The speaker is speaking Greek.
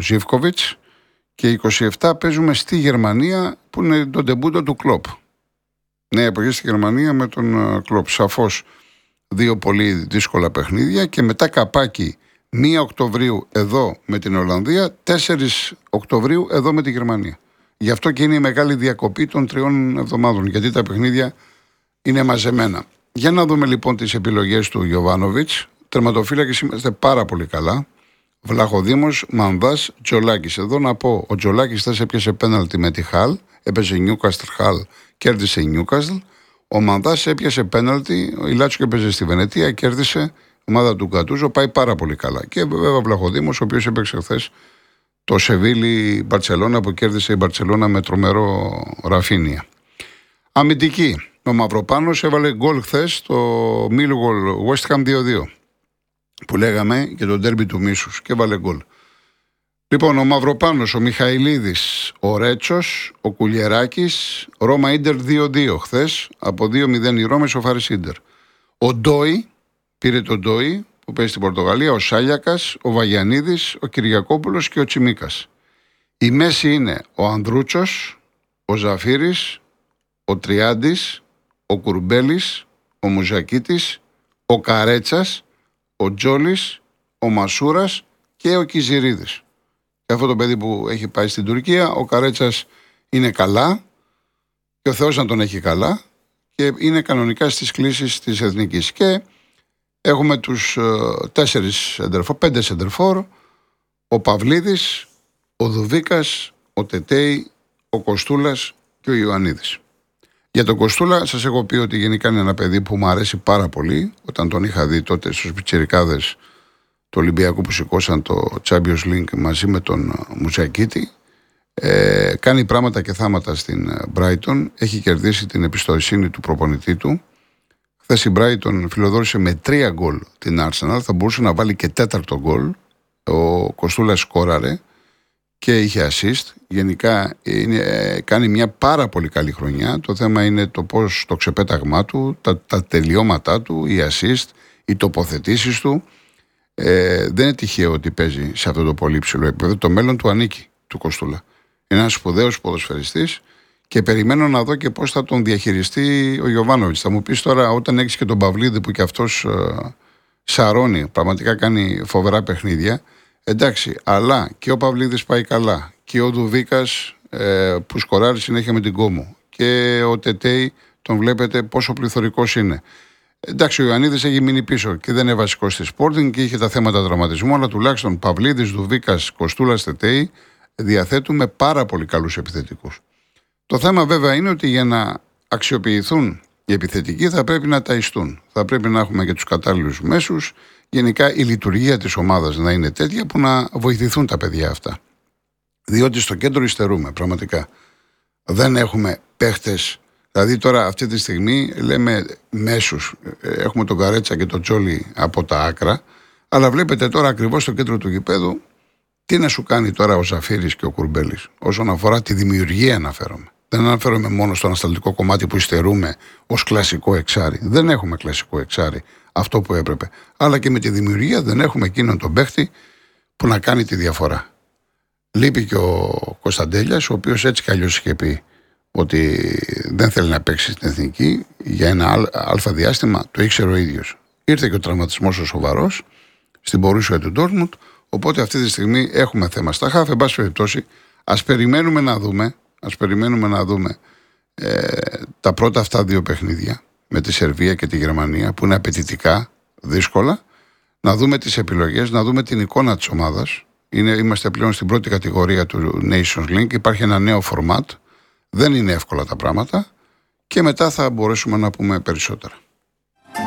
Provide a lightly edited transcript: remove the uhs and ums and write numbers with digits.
Ζίβκοβιτς και 27 παίζουμε στη Γερμανία που είναι το ντεμπούτο του Κλοπ. Νέα εποχή στη Γερμανία με τον Κλοπ. Σαφώς 2 πολύ δύσκολα παιχνίδια και μετά καπάκι 1 Οκτωβρίου εδώ με την Ολλανδία, 4 Οκτωβρίου εδώ με τη Γερμανία. Γι' αυτό και είναι η μεγάλη διακοπή των 3 εβδομάδων, γιατί τα παιχνίδια είναι μαζεμένα. Για να δούμε λοιπόν τις επιλογές του Γιοβάνοβιτς. Τερματοφύλακες είμαστε πάρα πολύ καλά. Βλαχοδήμος, Μανδάς, Τζολάκης. Εδώ να πω, ο Τζολάκης θες έπιασε πέναλτι με τη Χαλ, έπαιζε Νιούκαστλ Χαλ, κέρδισε η Νιούκαστλ. Ο Μανδάς έπιασε πέναλτι, η Λάτσιο έπαιζε στη Βενετία, κέρδισε. Η ομάδα του Γκατούζο πάει πάρα πολύ καλά. Και βέβαια ο Βλαχοδήμος, ο οποίος έπαιξε χθες το Σεβίλη Μπαρτσελώνα που κέρδισε η Μπαρτσελώνα με τρομερό Ραφίνια. Αμυντική. Ο Μαυροπάνος έβαλε γκολ χθες στο Millwall West Ham 2-2. Που λέγαμε και το ντέρμπι του μίσους και έβαλε γκολ. Λοιπόν, ο Μαυροπάνος, ο Μιχαηλίδης, ο Ρέτσος, ο Κουλιεράκης, Ρώμα Ίντερ 2-2 χθες. Από 2-0 η Ρώμα ισοφάρισε Ίντερ. Ο Ντόι, πήρε τον Ντόι που παίζει στην Πορτογαλία, ο Σάλιακας, ο Βαγιανίδης, ο Κυριακόπουλος και ο Τσιμίκας. Η μέση είναι ο Ανδρούτσος, ο Ζαφύρης, ο Τριάντης, ο Κουρμπέλης, ο Μουζακίτης, ο Καρέτσας, ο Τζόλης, ο Μασούρας και ο Κιζιρίδης. Και αυτό το παιδί που έχει πάει στην Τουρκία, ο Καρέτσας είναι καλά και ο Θεός να τον έχει καλά και είναι κανονικά στις κλήσεις της Εθνικής. Και έχουμε τους 5 σεντερφόρ, ο Παυλίδης, ο Δουβίκας, ο Τετέι, ο Κοστούλας και ο Ιωαννίδης. Για τον Κοστούλα σας έχω πει ότι γενικά είναι ένα παιδί που μου αρέσει πάρα πολύ. Όταν τον είχα δει τότε στους πιτσιρικάδες του Ολυμπιακού που σηκώσαν το Champions League μαζί με τον Μουτσακίτη, κάνει πράγματα και θάματα στην Brighton. Έχει κερδίσει την εμπιστοσύνη του προπονητή του. Χθες η Brighton φιλοδόρησε με 3 γκολ την Arsenal. Θα μπορούσε να βάλει και 4ο γκολ. Ο Κοστούλας σκόραρε και είχε assist. Γενικά κάνει μια πάρα πολύ καλή χρονιά. Το θέμα είναι το πώς το ξεπέταγμά του, τα τελειώματά του, οι assist, οι τοποθετήσεις του. Δεν είναι τυχαίο ότι παίζει σε αυτό το πολύ ψηλό επίπεδο. Το μέλλον του ανήκει, του Κοστούλα. Είναι ένας σπουδαίος ποδοσφαιριστής και περιμένω να δω και πώς θα τον διαχειριστεί ο Γιοβάνοβιτς. Θα μου πεις τώρα, όταν έχεις και τον Παυλίδη που και αυτός σαρώνει, πραγματικά κάνει φοβερά παιχνίδια. Εντάξει, αλλά και ο Παυλίδης πάει καλά και ο Δουβίκας που σκοράρει συνέχεια με την Κόμο και ο Τετέι τον βλέπετε πόσο πληθωρικός είναι. Εντάξει, ο Ιωαννίδης έχει μείνει πίσω και δεν είναι βασικός στη Sporting και είχε τα θέματα τραυματισμού, αλλά τουλάχιστον Παυλίδης, Δουβίκας, Κοστούλας, Τετέι διαθέτουμε πάρα πολύ καλούς επιθετικούς. Το θέμα βέβαια είναι ότι για να αξιοποιηθούν οι επιθετικοί θα πρέπει να ταϊστούν. Θα πρέπει να έχουμε και τους κατάλληλους μέσους. Γενικά η λειτουργία της ομάδας να είναι τέτοια που να βοηθηθούν τα παιδιά αυτά. Διότι στο κέντρο υστερούμε πραγματικά. Δεν έχουμε παίχτες. Δηλαδή τώρα αυτή τη στιγμή λέμε μέσους. Έχουμε τον Καρέτσα και τον Τζόλι από τα άκρα. Αλλά βλέπετε τώρα ακριβώς στο κέντρο του γηπέδου τι να σου κάνει τώρα ο Ζαφύρης και ο Κουρμπέλης. Όσον αφορά τη δημιουργία αναφέρομαι. Δεν αναφέρομαι μόνο στο ανασταλτικό κομμάτι που υστερούμε ως κλασικό εξάρι. Δεν έχουμε κλασικό εξάρι αυτό που έπρεπε. Αλλά και με τη δημιουργία δεν έχουμε εκείνον τον παίχτη που να κάνει τη διαφορά. Λείπει και ο Κωνσταντέλιας, ο οποίος έτσι κι αλλιώς είχε πει ότι δεν θέλει να παίξει στην Εθνική για ένα αλφα διάστημα, το ήξερε ο ίδιος. Ήρθε και ο τραυματισμός ο σοβαρός στην Μπορούσια του Ντόρτμουντ, οπότε αυτή τη στιγμή έχουμε θέμα στα χαφ. Εν πάση περιπτώσει, ας περιμένουμε να δούμε τα πρώτα αυτά 2 παιχνίδια με τη Σερβία και τη Γερμανία που είναι απαιτητικά, δύσκολα, να δούμε τις επιλογές, να δούμε την εικόνα της ομάδας. Είμαστε πλέον στην πρώτη κατηγορία του Nations League, υπάρχει ένα νέο format, δεν είναι εύκολα τα πράγματα και μετά θα μπορέσουμε να πούμε περισσότερα.